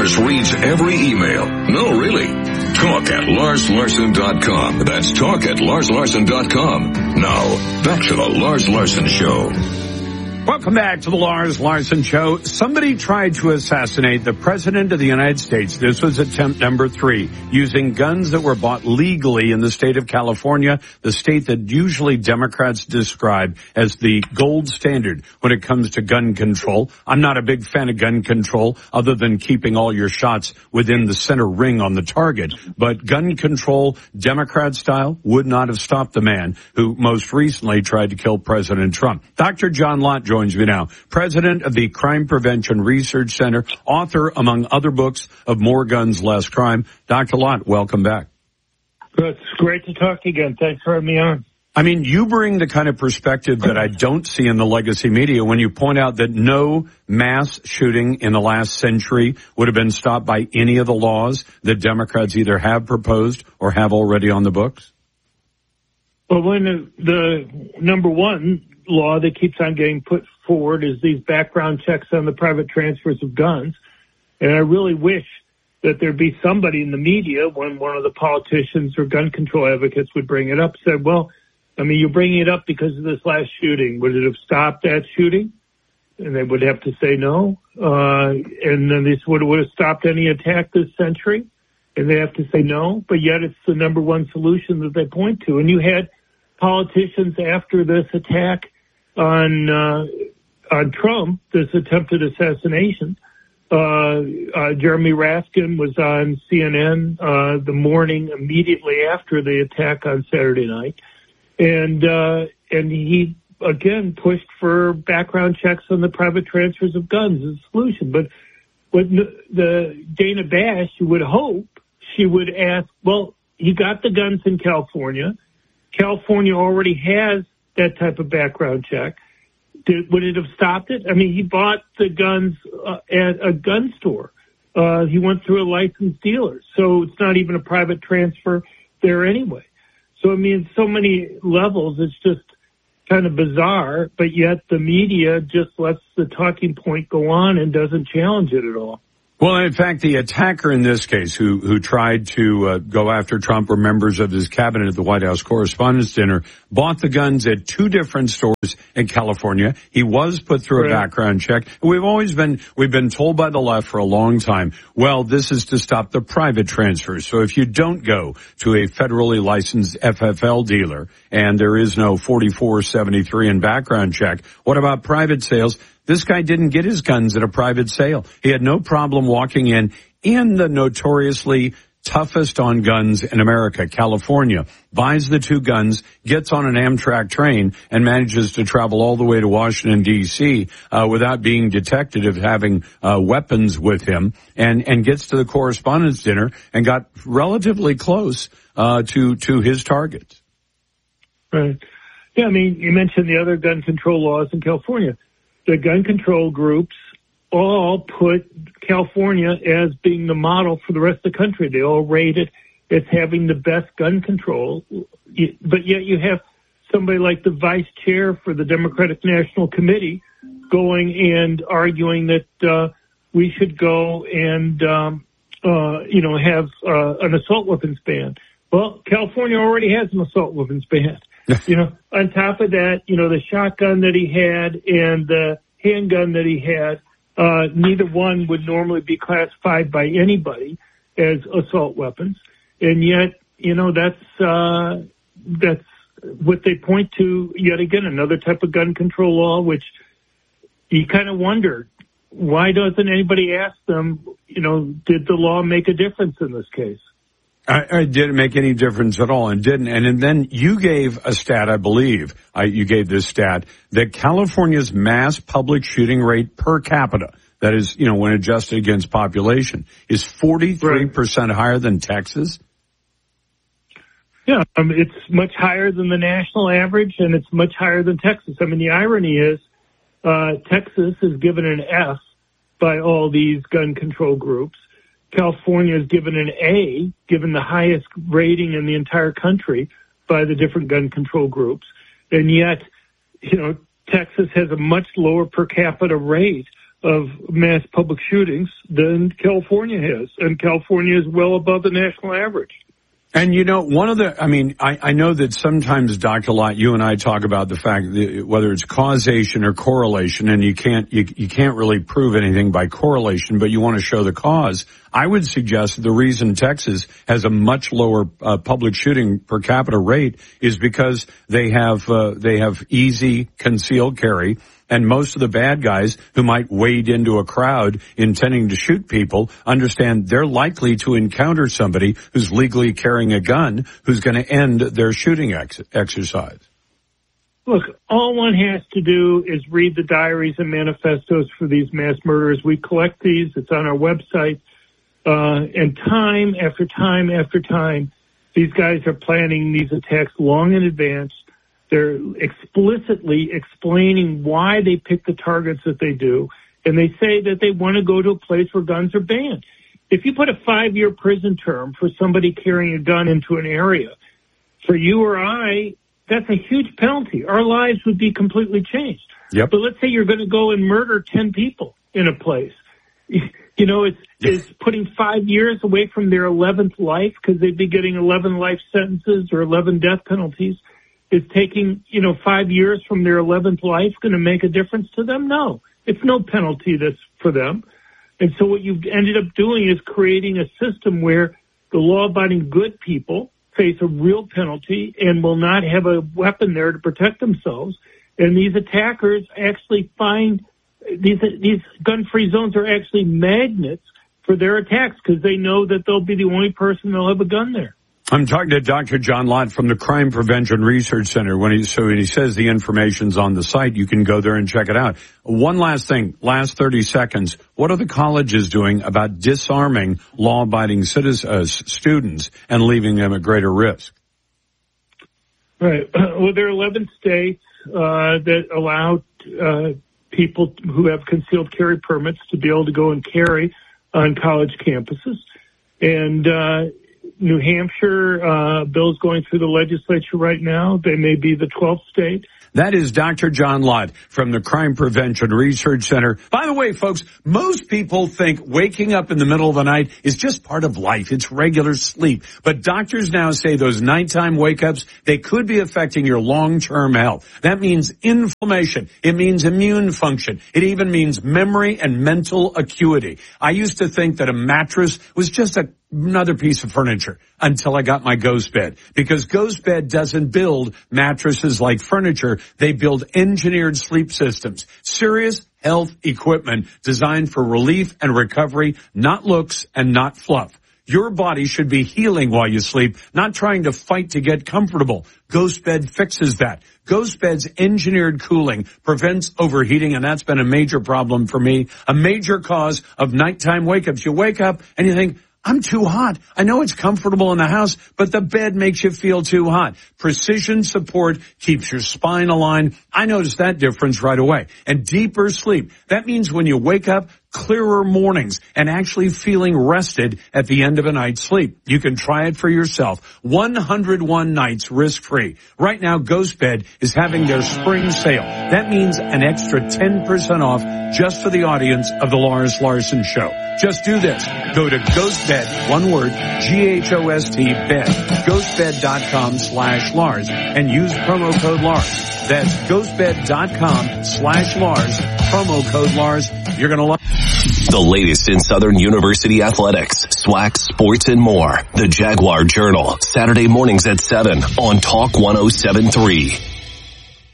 Lars reads every email. No, really. Talk at LarsLarson.com. That's talk at LarsLarson.com. Now, back to the Lars Larson Show. Welcome back to the Lars Larson Show. Somebody tried to assassinate the President of the United States. This was attempt number 3, using guns that were bought legally in the state of California, the state that usually Democrats describe as the gold standard when it comes to gun control. I'm not a big fan of gun control other than keeping all your shots within the center ring on the target. But gun control, Democrat style, would not have stopped the man who most recently tried to kill President Trump. Dr. John Lott joins me now, president of the Crime Prevention Research Center, author, among other books, of More Guns, Less Crime. Dr. Lott, welcome back. It's great to talk again. Thanks for having me on. I mean, you bring the kind of perspective that I don't see in the legacy media when you point out that no mass shooting in the last century would have been stopped by any of the laws that Democrats either have proposed or have already on the books. Well, when the number one law that keeps on getting put forward is these background checks on the private transfers of guns. And I really wish that there'd be somebody in the media when one of the politicians or gun control advocates would bring it up, said, well, I mean, you're bringing it up because of this last shooting. Would it have stopped that shooting? And they would have to say no. And then this would have stopped any attack this century. And they have to say no. But yet it's the number one solution that they point to. And you had politicians after this attack on Trump, this attempted assassination. Jeremy Raskin was on CNN the morning immediately after the attack on Saturday night, and he again pushed for background checks on the private transfers of guns as a solution. But what the Dana Bash would hope, she would ask, well, he got the guns in California. California already has that type of background check. Would it have stopped it? I mean, he bought the guns at a gun store. He went through a licensed dealer. So it's not even a private transfer there anyway. So, I mean, so many levels, it's just kind of bizarre, but yet the media just lets the talking point go on and doesn't challenge it at all. Well, in fact, the attacker in this case who tried to go after Trump or members of his cabinet at the White House Correspondents' Dinner bought the guns at 2 different stores in California. He was put through a background check. We've been told by the left for a long time, well, this is to stop the private transfers. So if you don't go to a federally licensed FFL dealer and there is no 4473 in background check, what about private sales? This guy didn't get his guns at a private sale. He had no problem walking in the notoriously toughest on guns in America, California, buys the 2 guns, gets on an Amtrak train, and manages to travel all the way to Washington, D.C. Without being detected of having weapons with him, and gets to the Correspondents' Dinner and got relatively close to his targets. Right. Yeah, I mean, you mentioned the other gun control laws in California. The gun control groups all put California as being the model for the rest of the country. They all rate it as having the best gun control. But yet you have somebody like the vice chair for the Democratic National Committee going and arguing that we should go and, have an assault weapons ban. Well, California already has an assault weapons ban. On top of that, the shotgun that he had and the handgun that he had, neither one would normally be classified by anybody as assault weapons. And yet, that's what they point to yet again, another type of gun control law, which you kind of wonder, why doesn't anybody ask them, did the law make a difference in this case? It didn't make any difference at all, and didn't. And then you gave a stat, I believe, you gave this stat, that California's mass public shooting rate per capita, that is, when adjusted against population, is 43% higher than Texas. Yeah, it's much higher than the national average, and it's much higher than Texas. I mean, the irony is Texas is given an F by all these gun control groups. California is given an A, given the highest rating in the entire country by the different gun control groups. And yet, Texas has a much lower per capita rate of mass public shootings than California has. And California is well above the national average. And, I know that sometimes, Dr. Lott, you and I talk about the fact that whether it's causation or correlation, and you can't really prove anything by correlation, but you want to show the cause. I would suggest the reason Texas has a much lower public shooting per capita rate is because they have easy concealed carry. And most of the bad guys who might wade into a crowd intending to shoot people understand they're likely to encounter somebody who's legally carrying a gun who's going to end their shooting exercise. Look, all one has to do is read the diaries and manifestos for these mass murderers. We collect these. It's on our website. And time after time after time, these guys are planning these attacks long in advance. They're explicitly explaining why they pick the targets that they do, and they say that they want to go to a place where guns are banned. If you put a 5-year prison term for somebody carrying a gun into an area, for you or I, that's a huge penalty. Our lives would be completely changed. Yep. But let's say you're going to go and murder 10 people in a place. You know, it's putting 5 years away from their 11th life because they'd be getting 11 life sentences or 11 death penalties. Is taking, 5 years from their 11th life going to make a difference to them? No, it's no penalty that's for them. And so what you've ended up doing is creating a system where the law-abiding good people face a real penalty and will not have a weapon there to protect themselves. And these attackers actually find these gun-free zones are actually magnets for their attacks because they know that they'll be the only person that'll have a gun there. I'm talking to Dr. John Lott from the Crime Prevention Research Center. When he says the information's on the site, you can go there and check it out. One last thing, last 30 seconds. What are the colleges doing about disarming law-abiding students and leaving them at greater risk? Right. Well, there are 11 states that allow people who have concealed carry permits to be able to go and carry on college campuses. And New Hampshire bill's going through the legislature right now. They may be the 12th state. That is Dr. John Lott from the Crime Prevention Research Center. By the way, folks, most people think waking up in the middle of the night is just part of life. It's regular sleep. But doctors now say those nighttime wake-ups, they could be affecting your long-term health. That means inflammation. It means immune function. It even means memory and mental acuity. I used to think that a mattress was just another piece of furniture until I got my Ghost Bed, because Ghost Bed doesn't build mattresses like furniture. They build engineered sleep systems, serious health equipment designed for relief and recovery, not looks and not fluff. Your body should be healing while you sleep, not trying to fight to get comfortable. Ghost Bed fixes that. Ghost Bed's engineered cooling prevents overheating, and that's been a major problem for me, a major cause of nighttime wake-ups. You wake up and you think, I'm too hot. I know it's comfortable in the house, but the bed makes you feel too hot. Precision support keeps your spine aligned. I noticed that difference right away. And deeper sleep. That means when you wake up, clearer mornings and actually feeling rested at the end of a night's sleep. You can try it for yourself. 101 nights risk-free. Right now, Ghost Bed is having their spring sale. That means an extra 10% off just for the audience of the Lars Larson Show. Just do this. Go to Ghost Bed, one word, GHOST bed, ghostbed.com/Lars, and use promo code Lars. That's ghostbed.com/Lars, promo code Lars. You're going to love the latest in Southern University athletics, SWAC, sports, and more. The Jaguar Journal, Saturday mornings at 7 on Talk 107.3.